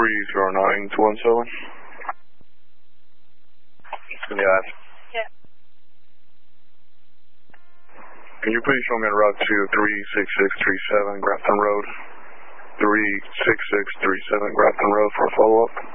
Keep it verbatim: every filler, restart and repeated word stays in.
three zero nine two one seven. Yes. Yeah. Can you please show me a route to three six six three seven Grafton Road? three six six three seven Grafton Road for a follow-up.